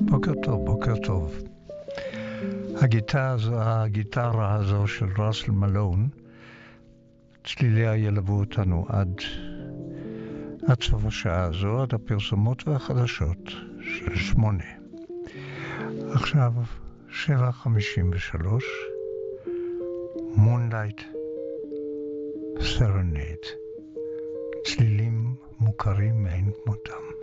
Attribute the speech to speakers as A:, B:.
A: בוקר טוב, בוקר טוב. הגיטרה הזו של ראסל מלון, צליליה ילוו אותנו עד סוף השעה הזו, עד הפרסומות והחדשות של 8. עכשיו 7:53, Moonlight Serenade, צלילים מוכרים מאין כמותם.